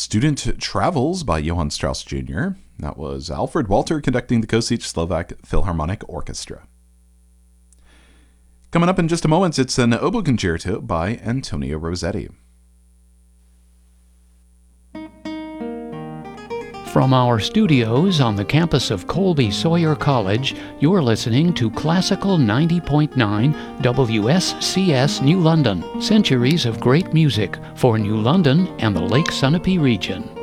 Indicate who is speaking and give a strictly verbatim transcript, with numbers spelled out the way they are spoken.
Speaker 1: Student Travels by Johann Strauss Junior That was Alfred Walter conducting the Kosice Slovak Philharmonic Orchestra. Coming up in just a moment, it's an oboe concerto by Antonio Rossetti.
Speaker 2: From our studios on the campus of Colby Sawyer College, you're listening to Classical ninety point nine W S C S New London, centuries of great music for New London and the Lake Sunapee region.